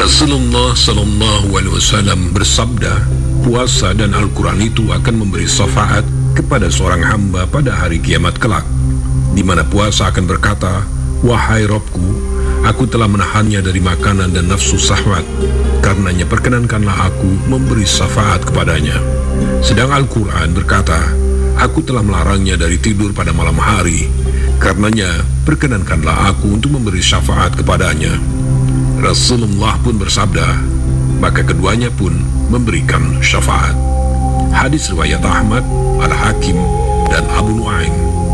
Rasulullah Sallallahu Alaihi Wasallam bersabda, puasa dan Al-Quran itu akan memberi syafaat kepada seorang hamba pada hari kiamat kelak, di mana puasa akan berkata, wahai Robku, aku telah menahannya dari makanan dan nafsu syahwat, karenanya perkenankanlah aku memberi syafaat kepadanya. Sedang Al-Quran berkata, aku telah melarangnya dari tidur pada malam hari, karenanya perkenankanlah aku untuk memberi syafaat kepadanya. Rasulullah pun bersabda, maka keduanya pun memberikan syafaat. Hadis riwayat Ahmad, Al-Hakim, dan Abu Nuaim.